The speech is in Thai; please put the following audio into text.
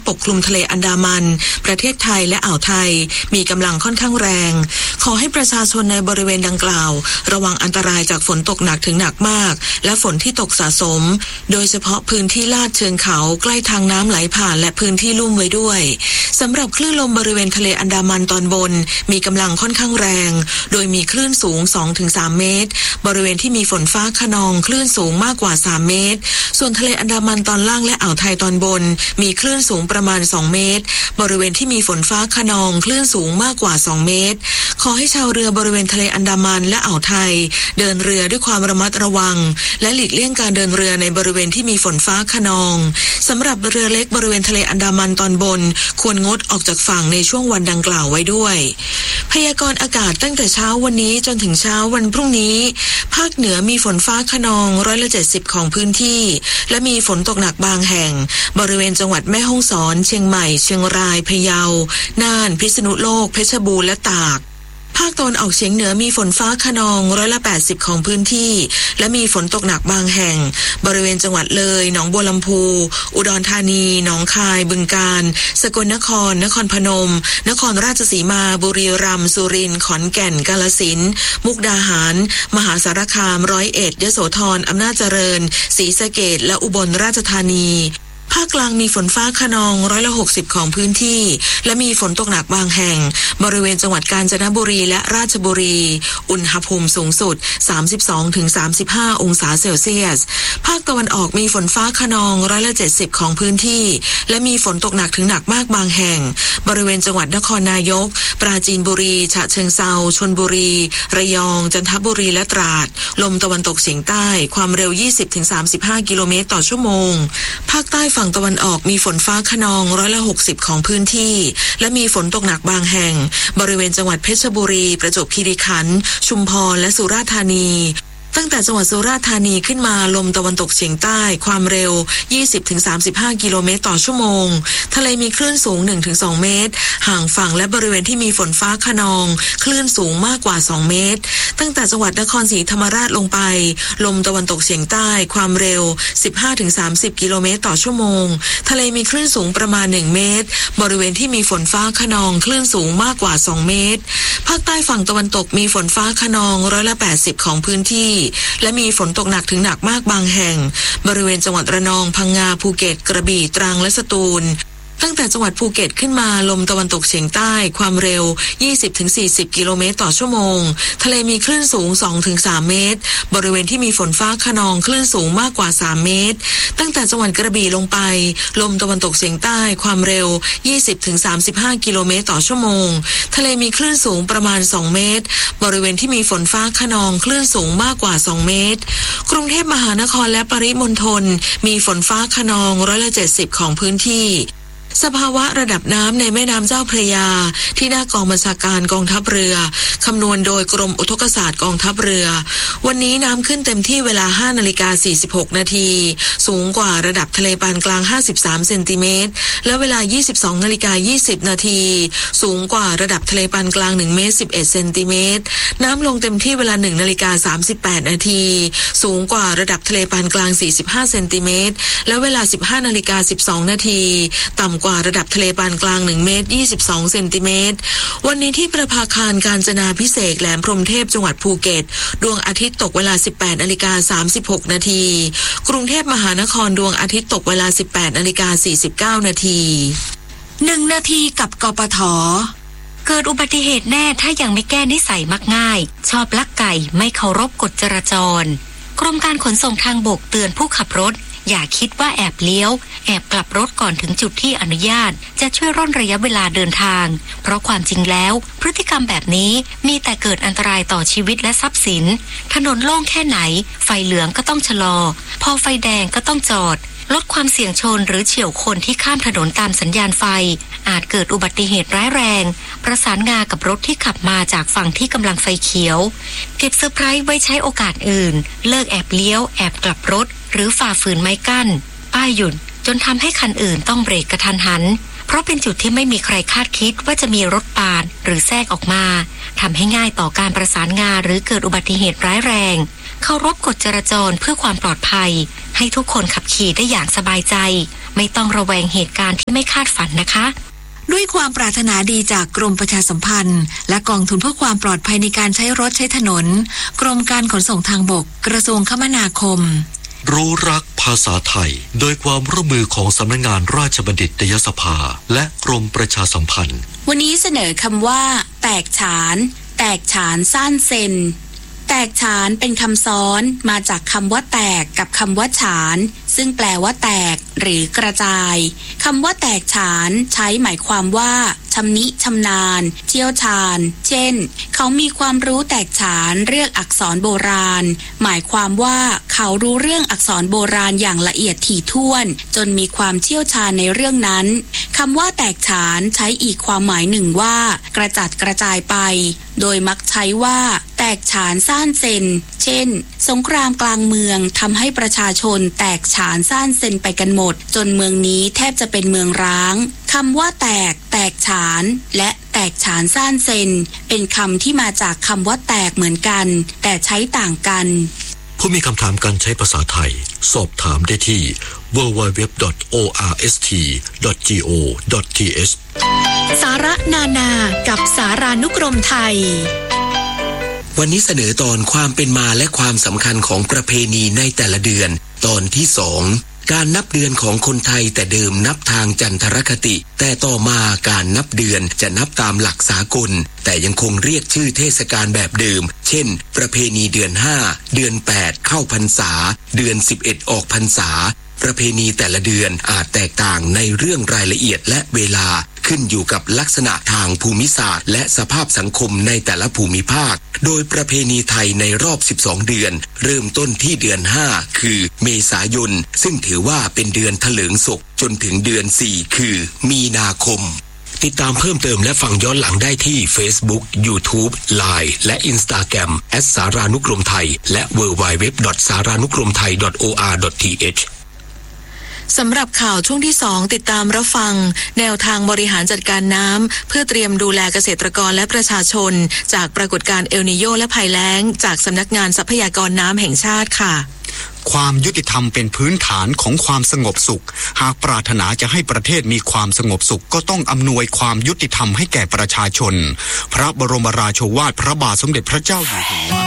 ปกคลุมทะเลอันดามันประเทศไทยและอ่าวไทยมีกำลังค่อนข้างแรงขอให้ประชาชนในบริเวณดังกล่าวระวังอันตรายจากฝนตกหนักถึงหนักมากและฝนที่ตกสะสมโดยเฉพาะพื้นที่ลาดเชิงเขาใกล้ทางน้ำไหลผ่านและพื้นที่ลุ่มไว้ด้วยสำหรับคลื่นลมบริเวณทะเลอันดามันตอนบนมีกำลังค่อนข้างแรงโดยมีคลื่นสูง 2-3 เมตรบริเวณที่มีฝนฟ้าคะนองคลื่นสูงมากกว่า3เมตรส่วนทะเลอันดามันตอนล่างและอ่าวไทยตอนบนมีคลื่นสูงประมาณ2เมตรบริเวณที่มีฝนฟ้าคะนองคลื่นสูงมากกว่า2เมตรขอให้ชาวเรือบริเวณทะเลอันดามันและอ่าวไทยเดินเรือด้วยความระมัดระวังและหลีกเลี่ยงการเดินเรือในบริเวณที่มีฝนฟ้าคะนองสำหรับเรือเล็กบริเวณทะเลอันดามันตอนบนควรงดออกจากฝั่งในช่วงวันดังกล่าวไว้ด้วยพยากรณ์อากาศตั้งแต่เช้าวันนี้จนถึงเช้าวันพรุ่งนี้ภาคเหนือมีฝนฟ้าคะนอง70%ของพื้นที่และมีฝนตกหนักบางแห่งบริเวณจังหวัดแม่ฮ่องสอนเชียงใหม่เชียงรายพะเยาน่านพิษณุโลกเพชรบูรณ์และตากภาคตะวันออกเฉียงเหนือมีฝนฟ้าคะนอง80%ของพื้นที่และมีฝนตกหนักบางแห่งบริเวณจังหวัดเลยหนองบัวลำพูอุดรธานีหนองคายบึงกาฬสกลนครนครพนมนครราชสีมาบุรีรัมย์สุรินทร์ขอนแก่นกาฬสินธุ์มุกดาหารมหาสารคามร้อยเอ็ดยโสธรอำนาจเจริญศรีสะเกษและอุบลราชธานีภาคกลางมีฝนฟ้าคะนอง60%ของพื้นที่และมีฝนตกหนักบางแห่งบริเวณจังหวัดกาญจนบุรีและราชบุรีอุณหภูมิสูงสุด 32-35 องศาเซลเซียสภาคตะวันออกมีฝนฟ้าคะนอง70%ของพื้นที่และมีฝนตกหนักถึงหนักมากบางแห่งบริเวณจังหวัดนครนายกปราจีนบุรีฉะเชิงเทราชลบุรีระยองจันทบุรีและตราดลมตะวันตกเฉียงใต้ความเร็ว 20-35 กิโลเมตรต่อชั่วโมงภาคใต้ฝั่งตะวันออกมีฝนฟ้าคะนอง60%ของพื้นที่และมีฝนตกหนักบางแห่งบริเวณจังหวัดเพชรบุรีประจวบคีรีขันธ์ชุมพรและสุราษฎร์ธานีตั้งแต่จังหวัดสุราษฎร์ธานีขึ้นมาลมตะวันตกเฉียงใต้ความเร็ว 20-35 กิโลเมตรต่อชั่วโมงทะเลมีคลื่นสูง 1-2 เมตรห่างฝั่งและบริเวณที่มีฝนฟ้าคะนองคลื่นสูงมากกว่า2เมตรตั้งแต่จังหวัดนครศรีธรรมราชลงไปลมตะวันตกเฉียงใต้ความเร็ว 15-30 กิโลเมตรต่อชั่วโมงทะเลมีคลื่นสูงประมาณ1เมตรบริเวณที่มีฝนฟ้าคะนองคลื่นสูงมากกว่า2เมตรภาคใต้ฝั่งตะวันตกมีฝนฟ้าคะนอง80%ของพื้นที่และมีฝนตกหนักถึงหนักมากบางแห่งบริเวณจังหวัดระนองพังงาภูเก็ตกระบี่ตรังและสตูลตั้งแต่จังหวัดภูเก็ตขึ้นมาลมตะวันตกเฉียงใต้ความเร็ว 20-40 กิโลเมตรต่อชั่วโมงทะเลมีคลื่นสูง 2-3 เมตรบริเวณที่มีฝนฟ้าคะนองคลื่นสูงมากกว่า3เมตรตั้งแต่จังหวัดกระบี่ลงไปลมตะวันตกเฉียงใต้ความเร็ว 20-35 กิโลเมตรต่อชั่วโมงทะเลมีคลื่นสูงประมาณ2เมตรบริเวณที่มีฝนฟ้าคะนองคลื่นสูงมากกว่า2เมตรกรุงเทพมหานครและปริมณฑลมีฝนฟ้าคะนอง70%ของพื้นที่สภาวะระดับน้ำในแม่น้ำเจ้าพระยาที่หน้ากองบัญชาการกองทัพเรือคำนวณโดยกรมอุทกศาสตร์กองทัพเรือวันนี้น้ำขึ้นเต็มที่เวลา 5:46 นาทีสูงกว่าระดับทะเลปานกลาง53เซนติเมตรและเวลา 22:20 นาทีสูงกว่าระดับทะเลปานกลาง1เมตร11เซนติเมตรน้ำลงเต็มที่เวลา 1:38 นาทีสูงกว่าระดับทะเลปานกลาง45เซนติเมตรและเวลา 15:12 นาทีต่ำกว่าระดับทะเลปานกลาง1เมตร22เซนติเมตรวันนี้ที่ประภาคารกาญจนาภิเษกแหลมพรหมเทพจังหวัดภูเก็ตดวงอาทิตย์ตกเวลา 18:36 นาทีกรุงเทพมหานครดวงอาทิตย์ตกเวลา 18:49 นาที1นาทีกับกปท.เกิดอุบัติเหตุแน่ถ้ายังไม่แก้นิสัยมักง่ายชอบลักไก่ไม่เคารพกฎจราจรกรมการขนส่งทางบกเตือนผู้ขับรถอย่าคิดว่าแอบเลี้ยวแอบกลับรถก่อนถึงจุดที่อนุญาตจะช่วยร่นระยะเวลาเดินทางเพราะความจริงแล้วพฤติกรรมแบบนี้มีแต่เกิดอันตรายต่อชีวิตและทรัพย์สินถนนโล่งแค่ไหนไฟเหลืองก็ต้องชะลอพอไฟแดงก็ต้องจอดลดความเสี่ยงชนหรือเฉี่ยวคนที่ข้ามถนนตามสัญญาณไฟอาจเกิดอุบัติเหตุร้ายแรงประสานงากับรถที่ขับมาจากฝั่งที่กำลังไฟเขียวเก็บเซอร์ไพรส์ไว้ใช้โอกาสอื่นเลิกแอบเลี้ยวแอบกลับรถหรือฝ่าฝืนไม้กั้นป้ายหยุดจนทำให้คันอื่นต้องเบรกกระทันหันเพราะเป็นจุดที่ไม่มีใครคาดคิดว่าจะมีรถปาดหรือแทรกออกมาทำให้ง่ายต่อการประสานงาหรือเกิดอุบัติเหตุร้ายแรงเคารพกฎจราจรเพื่อความปลอดภัยให้ทุกคนขับขี่ได้อย่างสบายใจไม่ต้องระแวงเหตุการณ์ที่ไม่คาดฝันนะคะด้วยความปรารถนาดีจากกรมประชาสัมพันธ์และกองทุนเพื่อความปลอดภัยในการใช้รถใช้ถนนกรมการขนส่งทางบกกระทรวงคมนาคมรู้รักภาษาไทยโดยความร่วมมือของสำนักงานราชบัณฑิตยสภาและกรมประชาสัมพันธ์วันนี้เสนอคำว่าแตกฉานแตกฉานซ่านเซนแตกฉานเป็นคำซ้อนมาจากคำว่าแตกกับคำว่าฉานซึ่งแปลว่าแตกหรือกระจายคำว่าแตกฉานใช้หมายความว่าชำนิชำนาญเชี่ยวชาญเช่นเขามีความรู้แตกฉานเรื่องอักษรโบราณหมายความว่าเขารู้เรื่องอักษรโบราณอย่างละเอียดถี่ถ้วนจนมีความเชี่ยวชาญในเรื่องนั้นคำว่าแตกฉานใช้อีกความหมายหนึ่งว่ากระจัดกระจายไปโดยมักใช้ว่าแตกฉานซ่านเซนเช่นสงครามกลางเมืองทำให้ประชาชนแตกฉานซ่านเซนไปกันหมดจนเมืองนี้แทบจะเป็นเมืองร้างคำว่าแตกฉานและแตกฉานซ่านเซนเป็นคำที่มาจากคำว่าแตกเหมือนกันแต่ใช้ต่างกันผู้มีคำถามการใช้ภาษาไทยสอบถามได้ที่ www.orst.go.th สาระนานากับสารานุกรมไทยวันนี้เสนอตอนความเป็นมาและความสำคัญของประเพณีในแต่ละเดือนตอนที่2การนับเดือนของคนไทยแต่เดิมนับทางจันทรคติแต่ต่อมาการนับเดือนจะนับตามหลักสากลแต่ยังคงเรียกชื่อเทศกาลแบบเดิมเช่นประเพณีเดือน5เดือน8เข้าพรรษาเดือน11ออกพรรษาประเพณีแต่ละเดือนอาจแตกต่างในเรื่องรายละเอียดและเวลาขึ้นอยู่กับลักษณะทางภูมิศาสตร์และสภาพสังคมในแต่ละภูมิภาคโดยประเพณีไทยในรอบ12เดือนเริ่มต้นที่เดือน5คือเมษายนซึ่งถือว่าเป็นเดือนเถลิงศกจนถึงเดือน4คือมีนาคมติดตามเพิ่มเติมและฟังย้อนหลังได้ที่ Facebook YouTube Line และ Instagram @สารานุกรมไทยและ www.saranukromthai.or.th สำหรับข่าวช่วงที่2ติดตามรับฟังแนวทางบริหารจัดการน้ำเพื่อเตรียมดูแลเกษตรกรและประชาชนจากปรากฏการณ์เอลนีโญและภัยแล้งจากสำนักงานทรัพยากรน้ำแห่งชาติค่ะความยุติธรรมเป็นพื้นฐานของความสงบสุขหากปรารถนาจะให้ประเทศมีความสงบสุขก็ต้องอำนวยความยุติธรรมให้แก่ประชาชนพระบรมราโชวาทพระบาทสมเด็จพระเจ้าอยู่หัว